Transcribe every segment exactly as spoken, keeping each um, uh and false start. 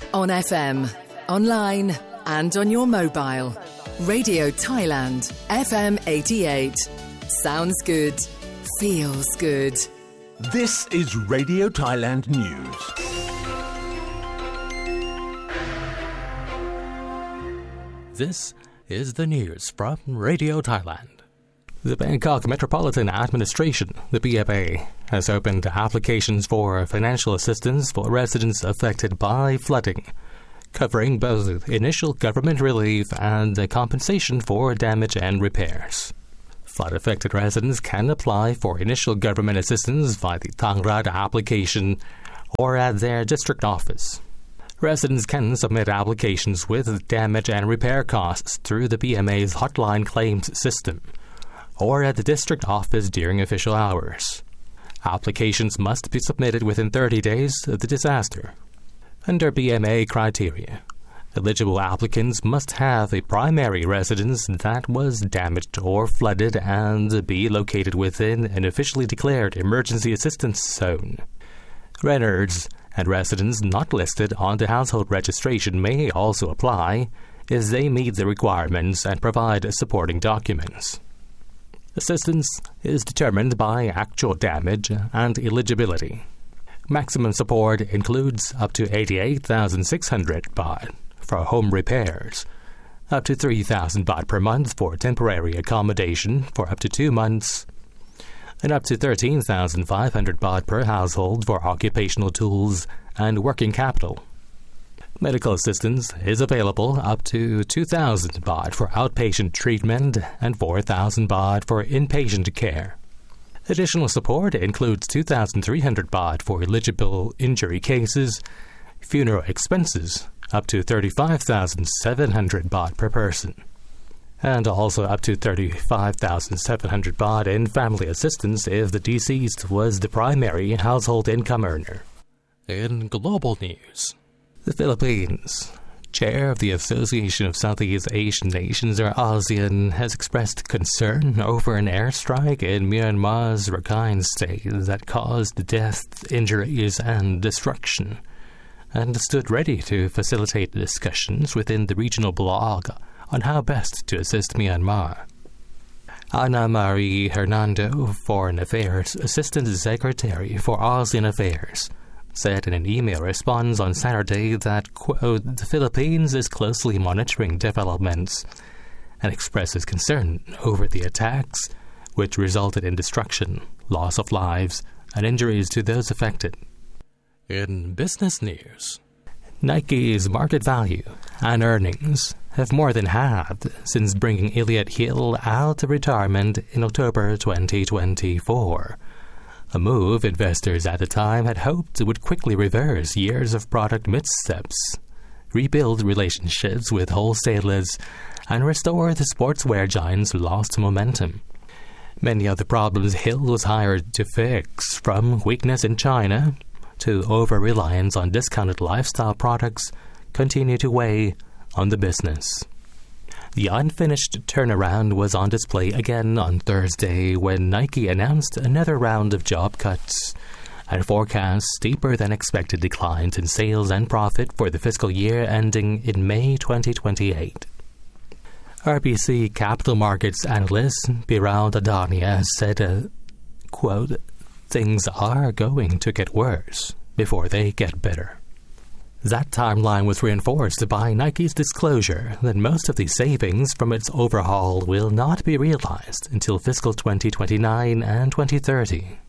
On F M, online and on your mobile. Radio Thailand, F M eighty-eight. Sounds good. Feels good. This is Radio Thailand News. This is the news from Radio Thailand. The Bangkok Metropolitan Administration, the B M A, has opened applications for financial assistance for residents affected by flooding, covering both initial government relief and the compensation for damage and repairs. Flood-affected residents can apply for initial government assistance via the Thangrat application or at their district office. Residents can submit applications with damage and repair costs through the B M A's hotline claims system or at the district office during official hours. Applications must be submitted within thirty days of the disaster. Under B M A criteria, eligible applicants must have a primary residence that was damaged or flooded and be located within an officially declared emergency assistance zone. Renters and residents not listed on the household registration may also apply if they meet the requirements and provide supporting documents. Assistance is determined by actual damage and eligibility. Maximum support includes up to eighty-eight thousand six hundred baht for home repairs, up to three thousand baht per month for temporary accommodation for up to two months, and up to thirteen thousand five hundred baht per household for occupational tools and working capital. Medical assistance is available up to two thousand baht for outpatient treatment and four thousand baht for inpatient care. Additional support includes two thousand three hundred baht for eligible injury cases, funeral expenses up to thirty-five thousand seven hundred baht per person, and also up to thirty-five thousand seven hundred baht in family assistance if the deceased was the primary household income earner. In global news, the Philippines, chair of the Association of Southeast Asian Nations, or ASEAN, has expressed concern over an airstrike in Myanmar's Rakhine State that caused death, injuries, and destruction, and stood ready to facilitate discussions within the regional bloc on how best to assist Myanmar. Ana Marie Hernando, Foreign Affairs Assistant Secretary for ASEAN Affairs, said in an email response on Saturday that, quote, the Philippines is closely monitoring developments and expresses concern over the attacks, which resulted in destruction, loss of lives, and injuries to those affected. In business news, Nike's market value and earnings have more than halved since bringing Elliott Hill out of retirement in October twenty twenty-four. A move investors at the time had hoped would quickly reverse years of product missteps, rebuild relationships with wholesalers, and restore the sportswear giant's lost momentum. Many of the problems Hill was hired to fix, from weakness in China to over-reliance on discounted lifestyle products, continue to weigh on the business. The unfinished turnaround was on display again on Thursday when Nike announced another round of job cuts and forecast steeper-than-expected declines in sales and profit for the fiscal year ending in May twenty twenty-eight. R B C Capital Markets analyst Biral Dadania said, uh, quote, things are going to get worse before they get better. That timeline was reinforced by Nike's disclosure that most of the savings from its overhaul will not be realized until fiscal twenty twenty-nine and twenty thirty.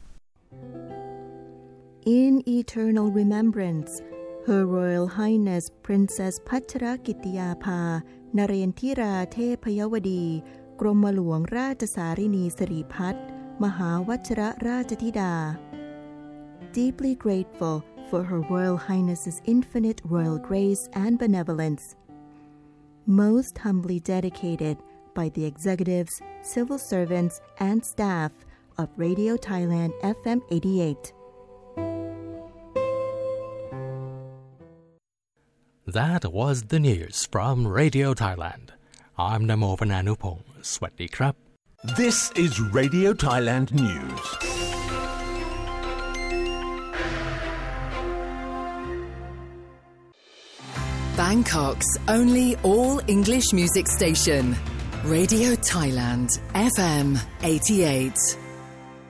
In eternal remembrance, Her Royal Highness Princess Pacharakitiyapha Narendra Thepayawadi Gromalwang Rajasarini Siripat Mahawachara Rajatida. Deeply grateful for Her Royal Highness's infinite royal grace and benevolence. Most humbly dedicated by the executives, civil servants, and staff of Radio Thailand F M eighty-eight. That was the news from Radio Thailand. I'm Namo Vananupong. Swaddi krap. This is Radio Thailand News. Bangkok's only all-English music station, Radio Thailand, F M eighty-eight.